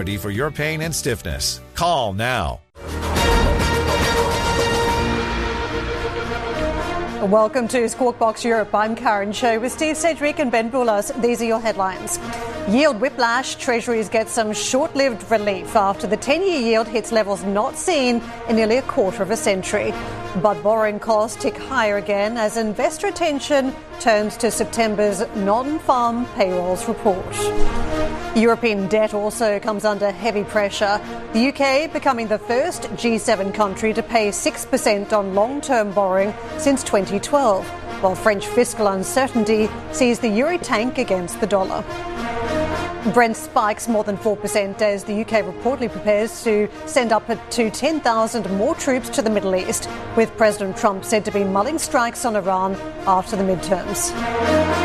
remedy for your pain and stiffness. Call now. Welcome to Squawk Box Europe. I'm Karen Cho with Steve Sedgwick and Ben Boulos. These are your headlines. Yield whiplash. Treasuries get some short-lived relief after the 10-year yield hits levels not seen in nearly a quarter of a century. But borrowing costs tick higher again as investor attention turns to September's non-farm payrolls report. European debt also comes under heavy pressure. The UK becoming the first G7 country to pay 6% on long-term borrowing since 2012, while French fiscal uncertainty sees the euro tank against the dollar. Brent spikes more than 4% as the UK reportedly prepares to send up to 10,000 more troops to the Middle East, with President Trump said to be mulling strikes on Iran after the midterms.